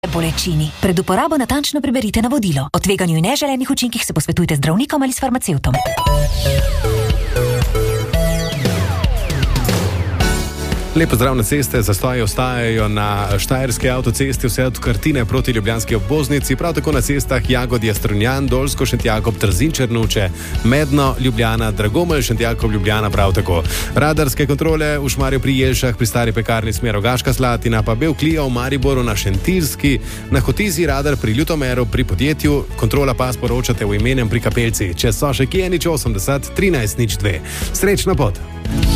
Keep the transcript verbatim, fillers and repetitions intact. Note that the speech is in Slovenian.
bolečini. Pred uporabo natančno preberite navodilo. O tveganju in neželenih učinkih se posvetujte z zdravnikom ali s farmacevtom. Lepo zdrav na ceste, zastoji ostajajo na štajerski avtocesti vse od Kartine proti ljubljanski obvoznici, prav tako na cestah Jagodje, Strunjan, Dolsko, Šentjakob, Trzin, Črnuče, Medno, Ljubljana, Dragomelj, Šentjakob, Ljubljana prav tako. Radarske kontrole v Šmarju pri Jelšah, pri Stari pekarni smer Rogaška Slatina, pa Bel Klija v Mariboru na Šentirski, na Hotizi radar pri Ljutomeru, pri podjetju, kontrola pa sporočate v imenem pri Kapelci, če so še kje nič osemdeset trinajst nič dve. Srečno pot!